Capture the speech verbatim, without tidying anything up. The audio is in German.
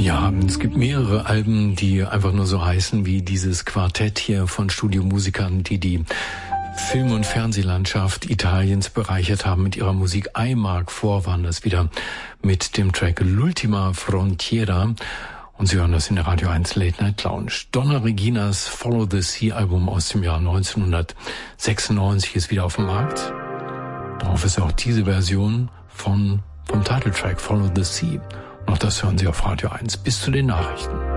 Ja, es gibt mehrere Alben, die einfach nur so heißen wie dieses Quartett hier von Studiomusikern, die die Film- und Fernsehlandschaft Italiens bereichert haben mit ihrer Musik. Einmal vor waren das wieder mit dem Track L'Ultima Frontiera. Und Sie hören das in der Radio eins Late Night Lounge. Donna Reginas Follow the Sea Album aus dem Jahr neunzehnhundertsechsundneunzig ist wieder auf dem Markt. Darauf ist auch diese Version von, vom Titeltrack Follow the Sea. Und auch das hören Sie auf Radio eins. Bis zu den Nachrichten.